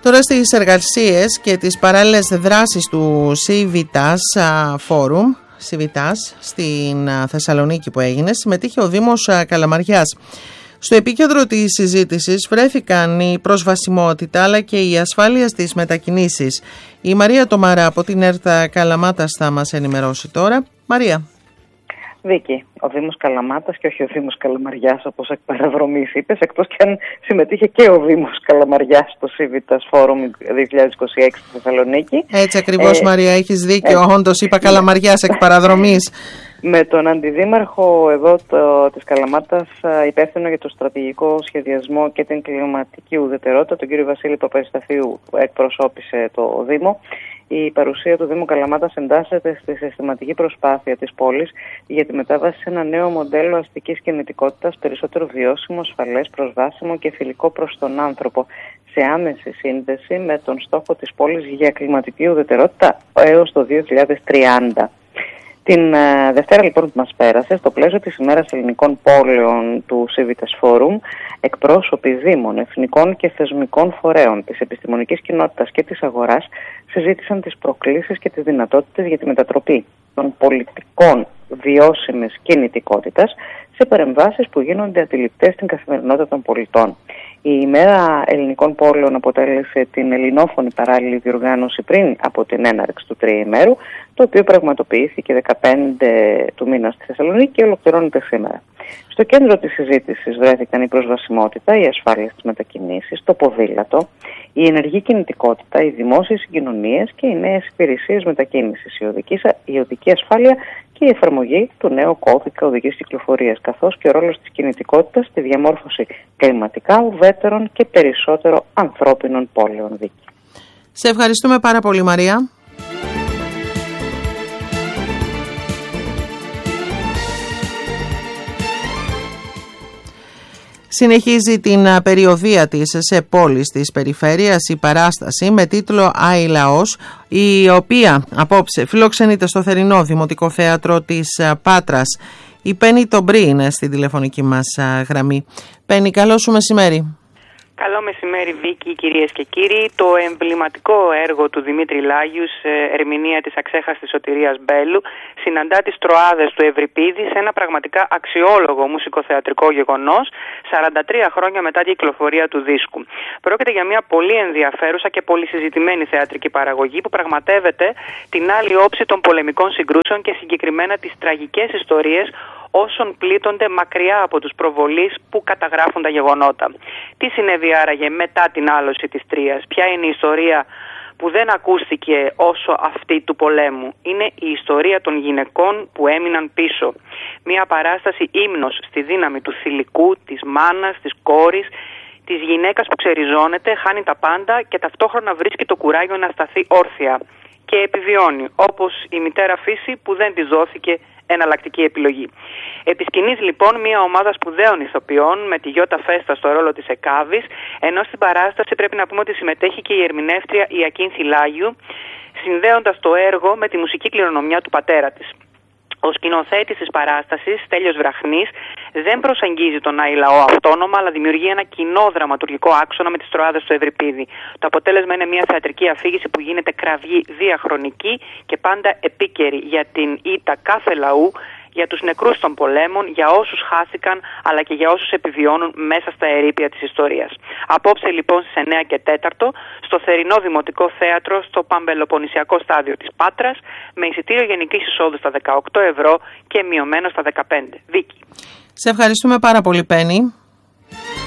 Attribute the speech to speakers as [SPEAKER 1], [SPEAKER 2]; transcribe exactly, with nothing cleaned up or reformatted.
[SPEAKER 1] Τώρα στις εργασίες και τις παράλληλες δράσεις του Civitas Forum, Civitas, στην Θεσσαλονίκη που έγινε, συμμετείχε ο Δήμος Καλαμαριάς. Στο επίκεντρο της συζήτησης βρέθηκαν η προσβασιμότητα αλλά και η ασφάλεια στις μετακινήσεις. Η Μαρία Τομαρά από την ΕΡΤ Καλαμάτας θα μας ενημερώσει τώρα. Μαρία.
[SPEAKER 2] Βίκη, ο Δήμος Καλαμάτας και όχι ο Δήμος Καλαμαριάς, όπως εκ παραδρομής είπες, εκτός και αν συμμετείχε και ο Δήμος Καλαμαριάς στο Civitas Forum δύο χιλιάδες είκοσι έξι στη Θεσσαλονίκη.
[SPEAKER 1] Έτσι ακριβώς, ε, Μαρία, έχεις δίκιο. Ε, όντως είπα Καλαμαριάς εκ παραδρομής.
[SPEAKER 2] Με τον αντιδήμαρχο εδώ το, της Καλαμάτας, υπεύθυνο για το στρατηγικό σχεδιασμό και την κλιματική ουδετερότητα, τον κύριο Βασίλη Παπαϊσταθίου, που εκπροσώπησε το Δήμο. Η παρουσία του Δήμου Καλαμάτας εντάσσεται στη συστηματική προσπάθεια της πόλης για τη μετάβαση σε ένα νέο μοντέλο αστικής κινητικότητας, περισσότερο βιώσιμο, ασφαλές, προσβάσιμο και φιλικό προς τον άνθρωπο, σε άμεση σύνδεση με τον στόχο της πόλης για κλιματική ουδετερότητα έως το δύο χιλιάδες τριάντα. Την uh, Δευτέρα λοιπόν που μας πέρασε, στο πλαίσιο της ημέρας ελληνικών πόλεων του Civitas Forum, εκπρόσωποι δήμων, εθνικών και θεσμικών φορέων της επιστημονικής κοινότητας και της αγοράς συζήτησαν τις προκλήσεις και τις δυνατότητες για τη μετατροπή των πολιτικών βιώσιμης κινητικότητας σε παρεμβάσεις που γίνονται αντιληπτές στην καθημερινότητα των πολιτών. Η ημέρα ελληνικών πόλεων αποτέλεσε την ελληνόφωνη παράλληλη διοργάνωση πριν από την έναρξη του τριημέρου, το οποίο πραγματοποιήθηκε δεκαπέντε του μήνα στη Θεσσαλονίκη και ολοκληρώνεται σήμερα. Στο κέντρο της συζήτησης βρέθηκαν η προσβασιμότητα, η ασφάλεια στις μετακινήσεις, το ποδήλατο, η ενεργή κινητικότητα, οι δημόσιες συγκοινωνίες και οι νέες υπηρεσίες μετακίνησης, η οδική, η οδική ασφάλεια και η εφαρμογή του νέου κώδικα οδικής κυκλοφορίας, καθώς και ο ρόλος της κινητικότητας στη διαμόρφωση κλιματικά ουδέτερων και περισσότερο ανθρώπινων πόλεων. Δίκη.
[SPEAKER 1] Σε ευχαριστούμε πάρα πολύ, Μαρία. Συνεχίζει την περιοδεία της σε πόλεις της περιφέρειας η παράσταση με τίτλο «Άι Λαός», η οποία απόψε φιλοξενείται στο θερινό Δημοτικό Θέατρο της Πάτρας. Η Πέννη Τομπρή είναι στη τηλεφωνική μας γραμμή. Πέννη, καλό σου μεσημέρι.
[SPEAKER 3] Καλό μεσημέρι, Βίκη, κυρίες και κύριοι. Το εμβληματικό έργο του Δημήτρη Λάγιου, ερμηνεία της αξέχαστης Σωτηρίας Μπέλου, συναντά τις τροάδες του Ευρυπίδη σε ένα πραγματικά αξιόλογο μουσικοθεατρικό γεγονός, σαράντα τρία χρόνια μετά την κυκλοφορία του δίσκου. Πρόκειται για μια πολύ ενδιαφέρουσα και πολύ συζητημένη θεατρική παραγωγή που πραγματεύεται την άλλη όψη των πολεμικών συγκρούσεων και συγκεκριμένα τις τραγικές ιστορίες όσων πλήττονται μακριά από τους προβολείς που καταγράφουν τα γεγονότα. Τι συνέβη άραγε μετά την άλωση της Τρίας? Ποια είναι η ιστορία που δεν ακούστηκε όσο αυτή του πολέμου? Είναι η ιστορία των γυναικών που έμειναν πίσω. Μια παράσταση ύμνος στη δύναμη του θηλυκού, της μάνας, της κόρης, της γυναίκας που ξεριζώνεται, χάνει τα πάντα και ταυτόχρονα βρίσκει το κουράγιο να σταθεί όρθια και επιβιώνει, όπως η μητέρα φύση που δεν της δόθηκε εναλλακτική επιλογή. Επί σκηνής λοιπόν μια ομάδα σπουδαίων ηθοποιών με τη Γιώτα Φέστα στο ρόλο της Εκάβης, ενώ στην παράσταση πρέπει να πούμε ότι συμμετέχει και η ερμηνεύτρια η Ακίνθη Λάγιου, συνδέοντας το έργο με τη μουσική κληρονομιά του πατέρα της. Ο σκηνοθέτης της παράστασης, Στέλιος Βραχνής, δεν προσεγγίζει τον Άι Λαό αυτόνομα, αλλά δημιουργεί ένα κοινό δραματουργικό άξονα με τις τροάδες του Ευρυπίδη. Το αποτέλεσμα είναι μια θεατρική αφήγηση που γίνεται κραυγή διαχρονική και πάντα επίκαιρη για την ήττα κάθε λαού, για τους νεκρούς των πολέμων, για όσους χάθηκαν, αλλά και για όσους επιβιώνουν μέσα στα ερείπια της ιστορίας. Απόψε λοιπόν στις εννιά και τέσσερα στο θερινό Δημοτικό Θέατρο στο Παμπελοποννησιακό στάδιο της Πάτρας, με εισιτήριο γενικής εισόδου στα δεκαοκτώ ευρώ και μειωμένο στα δεκαπέντε. Βίκη.
[SPEAKER 1] Σε ευχαριστούμε πάρα πολύ, Πέννη.